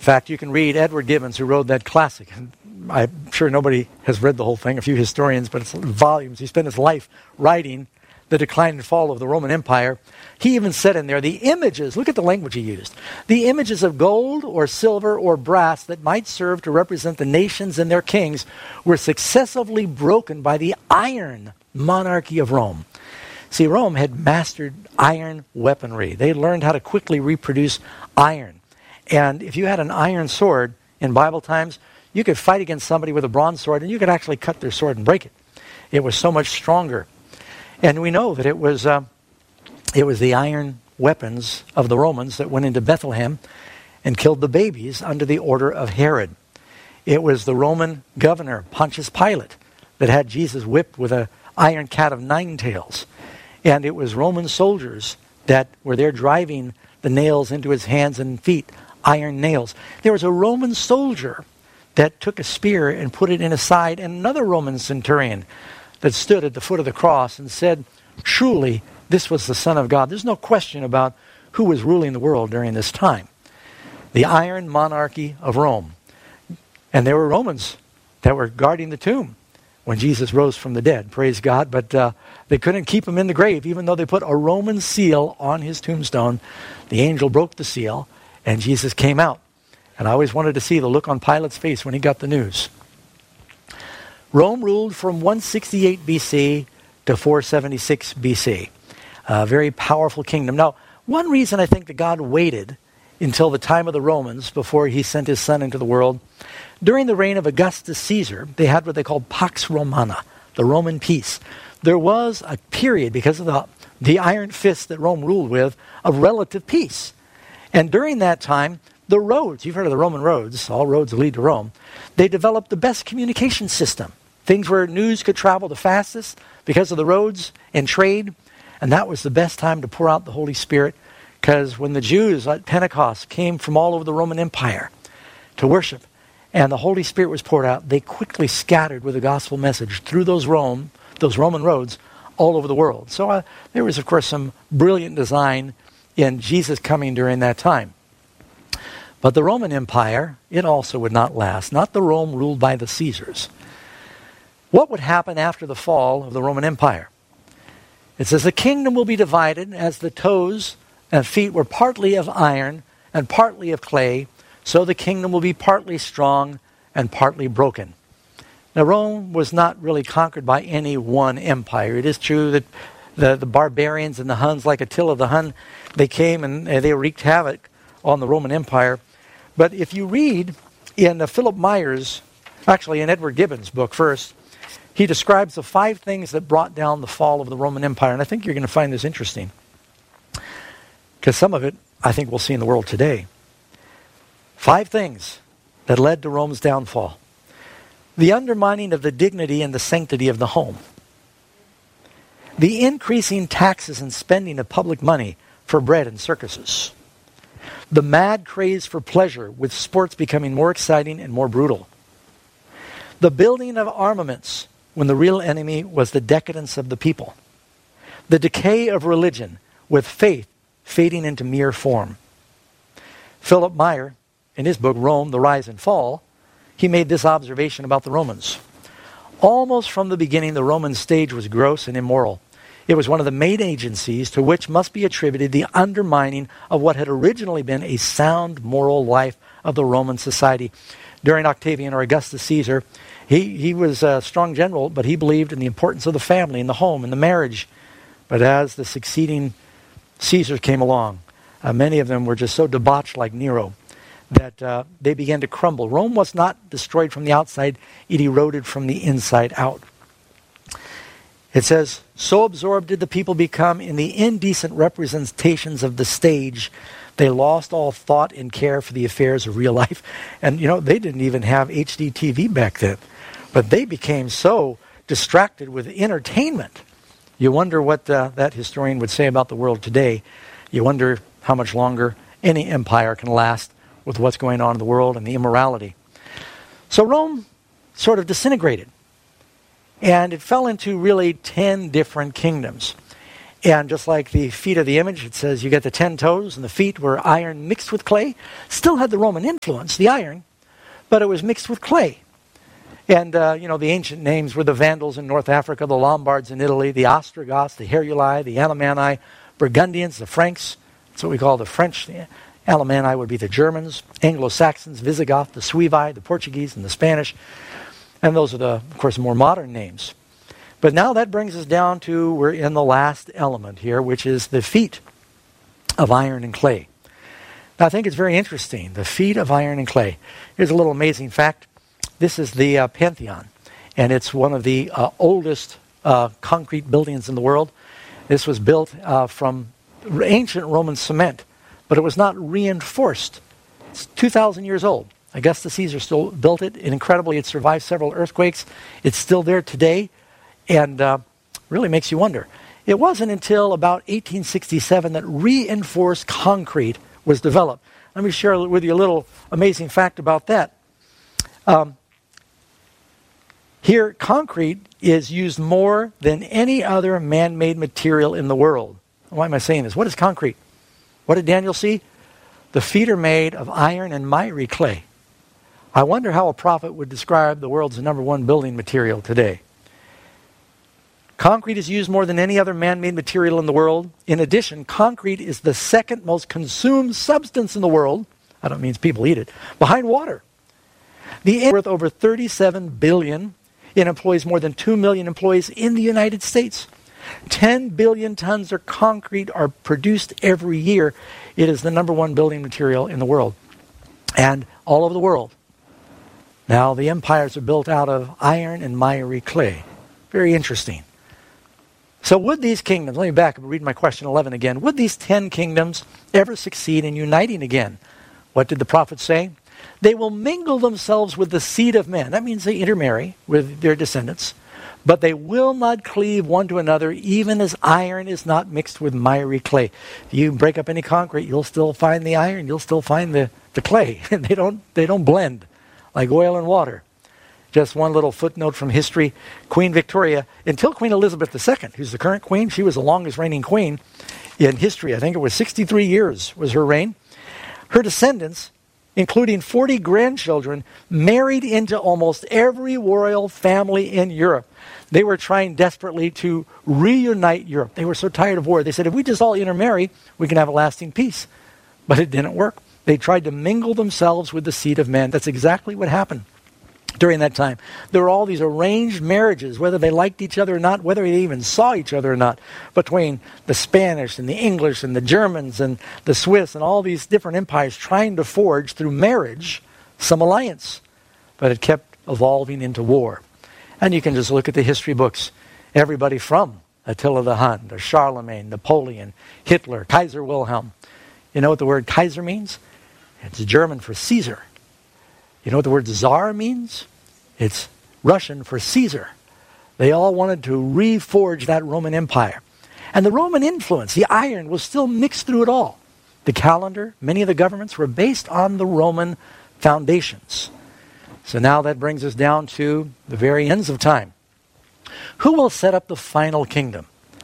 fact, you can read Edward Gibbons, who wrote that classic. I'm sure nobody has read the whole thing, a few historians, but it's volumes. He spent his life writing the decline and fall of the Roman Empire. He even said in there, the images, look at the language he used, the images of gold or silver or brass that might serve to represent the nations and their kings were successively broken by the iron monarchy of Rome. See, Rome had mastered iron weaponry. They learned how to quickly reproduce iron. And if you had an iron sword in Bible times, you could fight against somebody with a bronze sword and you could actually cut their sword and break it. It was so much stronger. And we know that it was the iron weapons of the Romans that went into Bethlehem and killed the babies under the order of Herod. It was the Roman governor, Pontius Pilate, that had Jesus whipped with an iron cat of nine tails. And it was Roman soldiers that were there driving the nails into his hands and feet, iron nails. There was a Roman soldier that took a spear and put it in his side, and another Roman centurion that stood at the foot of the cross and said, truly, this was the Son of God. There's no question about who was ruling the world during this time. The iron monarchy of Rome. And there were Romans that were guarding the tomb when Jesus rose from the dead, praise God. But they couldn't keep him in the grave, even though they put a Roman seal on his tombstone. The angel broke the seal, and Jesus came out. And I always wanted to see the look on Pilate's face when he got the news. Rome ruled from 168 BC to 476 BC. A very powerful kingdom. Now, one reason I think that God waited until the time of the Romans before he sent his son into the world, during the reign of Augustus Caesar, they had what they called Pax Romana, the Roman peace. There was a period, because of the iron fist that Rome ruled with, of relative peace. And during that time, the roads, you've heard of the Roman roads, all roads lead to Rome, they developed the best communication system. Things where news could travel the fastest because of the roads and trade. And that was the best time to pour out the Holy Spirit, because when the Jews at Pentecost came from all over the Roman Empire to worship, and the Holy Spirit was poured out, they quickly scattered with the gospel message through those Roman roads all over the world. So there was, of course, some brilliant design in Jesus coming during that time. But the Roman Empire, it also would not last. Not the Rome ruled by the Caesars. What would happen after the fall of the Roman Empire? It says, the kingdom will be divided as the toes and feet were partly of iron and partly of clay, so the kingdom will be partly strong and partly broken. Now, Rome was not really conquered by any one empire. It is true that the barbarians and the Huns, like Attila the Hun, they came and they wreaked havoc on the Roman Empire. But if you read in Philip Myers, actually in Edward Gibbons' book first, he describes the 5 things that brought down the fall of the Roman Empire. And I think you're going to find this interesting, because some of it I think we'll see in the world today. 5 things that led to Rome's downfall. The undermining of the dignity and the sanctity of the home. The increasing taxes and spending of public money for bread and circuses. The mad craze for pleasure, with sports becoming more exciting and more brutal. The building of armaments when the real enemy was the decadence of the people. The decay of religion, with faith fading into mere form. Philip Meyer, in his book, Rome, The Rise and Fall, he made this observation about the Romans. Almost from the beginning, the Roman stage was gross and immoral. It was one of the main agencies to which must be attributed the undermining of what had originally been a sound moral life of the Roman society. During Octavian or Augustus Caesar, he was a strong general, but he believed in the importance of the family and the home and the marriage. But as the succeeding Caesars came along, many of them were just so debauched, like Nero, that they began to crumble. Rome was not destroyed from the outside, it eroded from the inside out. It says, so absorbed did the people become in the indecent representations of the stage, they lost all thought and care for the affairs of real life. And, they didn't even have HD TV back then. But they became so distracted with entertainment. You wonder what that historian would say about the world today. You wonder how much longer any empire can last with what's going on in the world and the immorality. So Rome sort of disintegrated. And it fell into really 10 different kingdoms. And just like the feet of the image, it says you get the 10 toes, and the feet were iron mixed with clay. Still had the Roman influence, the iron, but it was mixed with clay. And, the ancient names were the Vandals in North Africa, the Lombards in Italy, the Ostrogoths, the Heruli, the Alemanni, Burgundians, the Franks. That's what we call the French. The Alemanni would be the Germans, Anglo-Saxons, Visigoth, the Suevi, the Portuguese, and the Spanish. And those are of course, more modern names. But now that brings us down to, we're in the last element here, which is the feet of iron and clay. Now, I think it's very interesting, the feet of iron and clay. Here's a little amazing fact. This is the Pantheon, and it's one of the oldest concrete buildings in the world. This was built from ancient Roman cement, but it was not reinforced. It's 2,000 years old. Augustus Caesar still built it, and incredibly, it survived several earthquakes. It's still there today, and really makes you wonder. It wasn't until about 1867 that reinforced concrete was developed. Let me share with you a little amazing fact about that. Here, concrete is used more than any other man-made material in the world. Why am I saying this? What is concrete? What did Daniel see? The feet are made of iron and miry clay. I wonder how a prophet would describe the world's number one building material today. Concrete is used more than any other man-made material in the world. In addition, concrete is the second most consumed substance in the world. I don't mean people eat it. Behind water. The is worth over $37 billion. It employs more than 2 million employees in the United States. 10 billion tons of concrete are produced every year. It is the number one building material in the world. And all over the world. Now, the empires are built out of iron and miry clay. Very interesting. So would these kingdoms, let me back up and read my question 11 again. Would these 10 kingdoms ever succeed in uniting again? What did the prophet say? They will mingle themselves with the seed of men. That means they intermarry with their descendants. But they will not cleave one to another, even as iron is not mixed with miry clay. If you break up any concrete, you'll still find the iron, you'll still find the clay. they don't blend like oil and water. Just one little footnote from history. Queen Victoria, until Queen Elizabeth II, who's the current queen, she was the longest reigning queen in history. I think it was 63 years was her reign. Her descendants, including 40 grandchildren, married into almost every royal family in Europe. They were trying desperately to reunite Europe. They were so tired of war. They said, if we just all intermarry, we can have a lasting peace. But it didn't work. They tried to mingle themselves with the seed of men. That's exactly what happened during that time. There were all these arranged marriages, whether they liked each other or not, whether they even saw each other or not, between the Spanish and the English and the Germans and the Swiss and all these different empires trying to forge through marriage some alliance. But it kept evolving into war. And you can just look at the history books. Everybody from Attila the Hun to Charlemagne, Napoleon, Hitler, Kaiser Wilhelm. You know what the word Kaiser means? It's German for Caesar. You know what the word Tsar means? It's Russian for Caesar. They all wanted to reforge that Roman Empire. And the Roman influence, the iron, was still mixed through it all. The calendar, many of the governments were based on the Roman foundations. So now that brings us down to the very ends of time. Who will set up the final kingdom?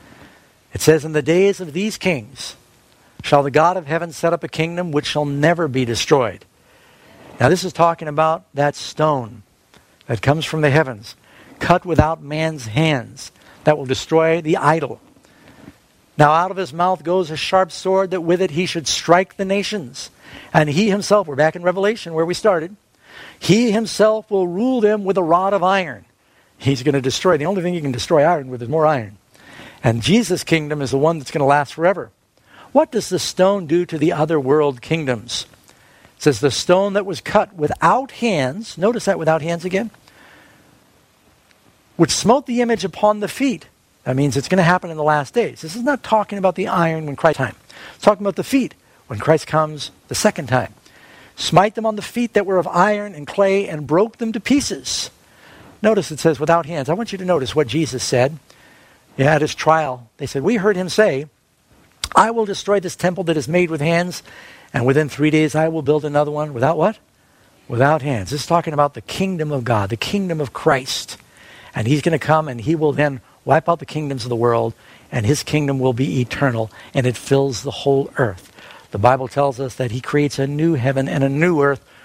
It says, in the days of these kings shall the God of heaven set up a kingdom which shall never be destroyed. Now this is talking about that stone that comes from the heavens, cut without man's hands, that will destroy the idol. Now out of his mouth goes a sharp sword, that with it he should strike the nations. And he himself, we're back in Revelation where we started, he himself will rule them with a rod of iron. He's going to destroy. The only thing you can destroy iron with is more iron. And Jesus' kingdom is the one that's going to last forever. What does the stone do to the other world kingdoms? It says the stone that was cut without hands, notice that without hands again, which smote the image upon the feet. That means it's going to happen in the last days. This is not talking about the iron when Christ comes. It's talking about the feet when Christ comes the second time. Smite them on the feet that were of iron and clay and broke them to pieces. Notice it says without hands. I want you to notice what Jesus said at his trial. They said, we heard him say, I will destroy this temple that is made with hands, and within 3 days I will build another one. Without what? Without hands. This is talking about the kingdom of God, the kingdom of Christ. And he's going to come and he will then wipe out the kingdoms of the world, and his kingdom will be eternal, and it fills the whole earth. The Bible tells us that he creates a new heaven and a new earth